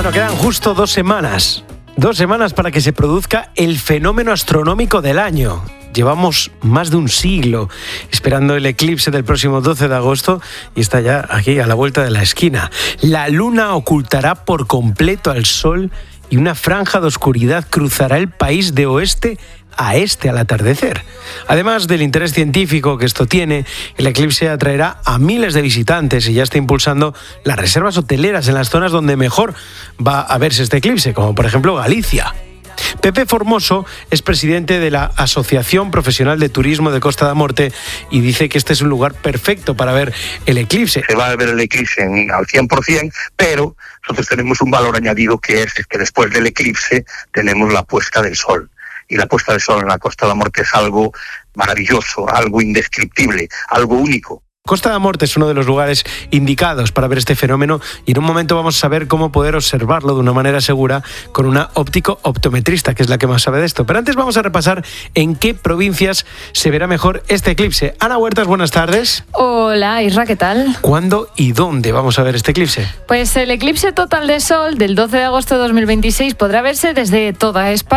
Bueno, quedan justo 2 semanas. 2 semanas para que se produzca el fenómeno astronómico del año. Llevamos más de un siglo esperando el eclipse del próximo 12 de agosto y está ya aquí a la vuelta de la esquina. La luna ocultará por completo al sol y una franja de oscuridad cruzará el país de oeste a este al atardecer. Además del interés científico que esto tiene, el eclipse atraerá a miles de visitantes y ya está impulsando las reservas hoteleras en las zonas donde mejor va a verse este eclipse, como por ejemplo Galicia. Pepe Formoso es presidente de la Asociación Profesional de Turismo de Costa da Morte y dice que este es un lugar perfecto para ver el eclipse. Se va a ver el eclipse al 100%, pero nosotros tenemos un valor añadido que es que después del eclipse tenemos la puesta del sol. Y la puesta del sol en la Costa da Morte es algo maravilloso, algo indescriptible, algo único. Costa da Morte es uno de los lugares indicados para ver este fenómeno y en un momento vamos a saber cómo poder observarlo de una manera segura con una óptico-optometrista, que es la que más sabe de esto. Pero antes vamos a repasar en qué provincias se verá mejor este eclipse. Ana Huertas, buenas tardes. Hola, Isra, ¿qué tal? ¿Cuándo y dónde vamos a ver este eclipse? Pues el eclipse total de sol del 12 de agosto de 2026 podrá verse desde toda España.